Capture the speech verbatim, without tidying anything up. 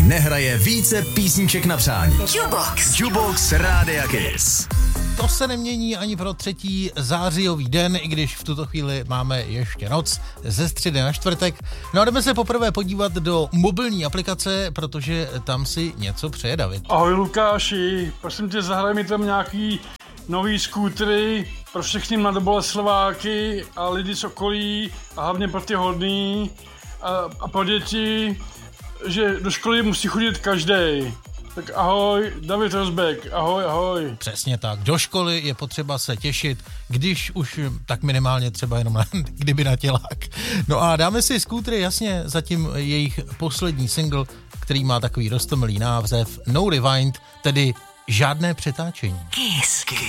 nehraje více písniček na přání. Jukebox. Jukebox Rádia Kiss. To se nemění ani pro třetí zářijový den, i když v tuto chvíli máme ještě noc ze středy na čtvrtek. No a jdeme se poprvé podívat do mobilní aplikace, protože tam si něco přeje David. Ahoj Lukáši, prosím tě, zahraj mi tam nějaký nový skútry pro všechny mladoboleslováky a lidi z okolí a hlavně pro ty hodný a, a pro děti, že do školy musí chodit každej. Tak ahoj, David Rozbek, ahoj, ahoj. Přesně tak, do školy je potřeba se těšit, když už tak minimálně třeba jenom na, kdyby na tělák. No a dáme si skútry, jasně, zatím jejich poslední single, který má takový roztomilý název No Rewind, tedy žádné přetáčení. Kiss.